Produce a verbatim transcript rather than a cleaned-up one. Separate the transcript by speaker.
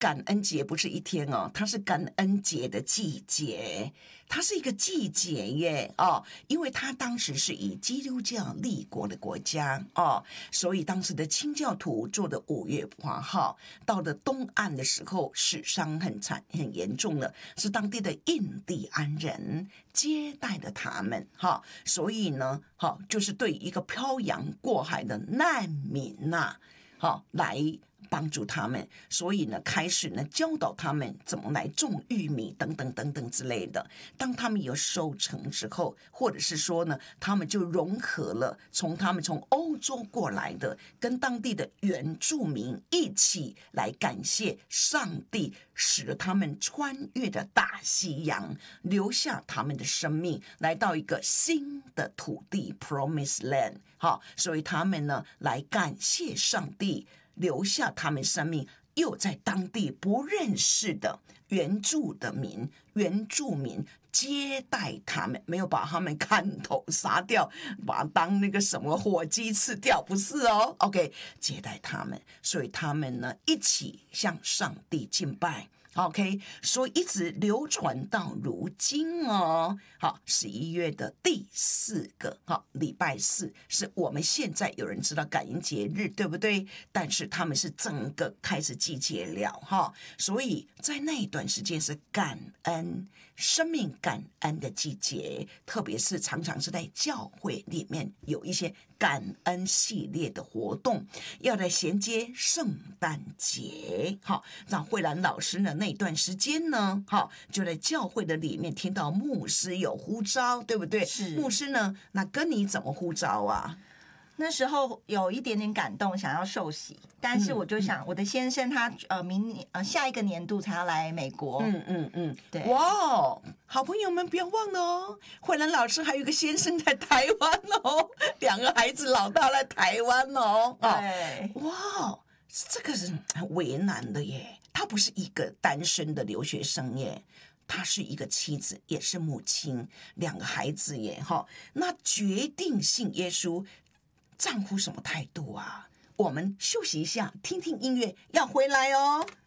Speaker 1: 感恩节不是一天哦，它是感恩节的季节，它是一个季节耶哦，因为它当时是以基督教立国的国家哦，所以当时的清教徒做的五月花号，到了东岸的时候，死伤很惨很严重了，是当地的印第安人接待了他们哈，所以呢，哈就是对一个漂洋过海的难民呐、好来帮助他们，所以呢，开始呢教导他们怎么来种玉米等等等等之类的。当他们有收成之后，或者是说呢，他们就融合了从他们从欧洲过来的，跟当地的原住民一起来感谢上帝，使得他们穿越的大西洋，留下他们的生命，来到一个新的土地 Promised Land。好，所以他们呢来感谢上帝。留下他们生命，又在当地不认识的原住的民原住民接待他们，没有把他们砍头杀掉，把他当那个什么火鸡吃掉，不是哦 OK 接待他们，所以他们呢一起向上帝敬拜OK， 所以一直流传到如今哦。好，十一月的第四个好礼拜四是我们现在有人知道感恩节日，对不对？但是他们是整个开始季节了哈，所以在那一段时间是感恩生命感恩的季节，特别是常常是在教会里面有一些感恩系列的活动，要来衔接圣诞节。好，让慧兰老师呢那段时间呢，好就在教会的里面听到牧师有呼召，对不对？
Speaker 2: 是
Speaker 1: 牧师呢，那跟你怎么呼召啊？
Speaker 2: 那时候有一点点感动，想要受洗，但是我就想，我的先生他呃明年呃下一个年度才要来美国，
Speaker 1: 嗯嗯嗯，
Speaker 2: 对，
Speaker 1: 哇，好朋友们不要忘了哦，慧兰老师还有一个先生在台湾哦，两个孩子老大在台湾哦，
Speaker 2: 对，
Speaker 1: 哇，这个是很为难的耶，他不是一个单身的留学生耶。她是一个妻子，也是母亲，两个孩子耶哈。那决定信耶稣，丈夫什么态度啊？我们休息一下，听听音乐，要回来哦。